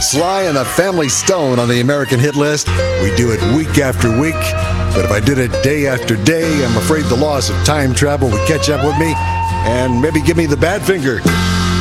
Sly and the Family Stone on the American hit list. We do it week after week, but if I did it day after day, I'm afraid the laws of time travel would catch up with me and maybe give me the bad finger.